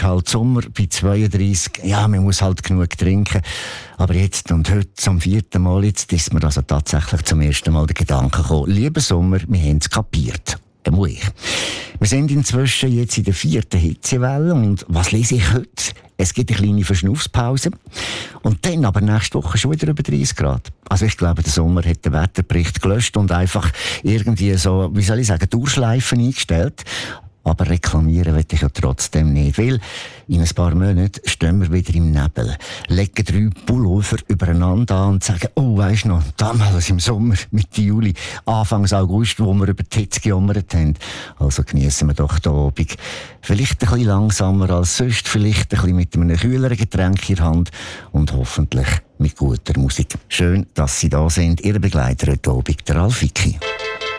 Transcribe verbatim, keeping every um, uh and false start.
halt Sommer bei zweiunddreissig. Ja, man muss halt genug trinken. Aber jetzt und heute zum vierten Mal, jetzt ist mir also tatsächlich zum ersten Mal der Gedanke gekommen, lieber Sommer, wir haben es kapiert. Einmal ich. Wir sind inzwischen jetzt in der vierten Hitzewelle und was lese ich heute? Es gibt eine kleine Verschnaufspause und dann aber nächste Woche schon wieder über dreißig Grad. Also ich glaube, der Sommer hat den Wetterbericht gelöscht und einfach irgendwie so, wie soll ich sagen, Durchschleifen eingestellt. Aber reklamieren will ich ja trotzdem nicht, weil in ein paar Monaten stehen wir wieder im Nebel, legen drei Pullover übereinander an und sagen, oh, weisst du noch, damals im Sommer, Mitte Juli, Anfang August, wo wir über die Hitze gejammert haben. Also geniessen wir doch den Abend. Vielleicht ein bisschen langsamer als sonst, vielleicht ein bisschen mit einem kühleren Getränk in der Hand und hoffentlich mit guter Musik. Schön, dass Sie da sind. Ihr Begleiter heute Abend, der Ralf Vicki.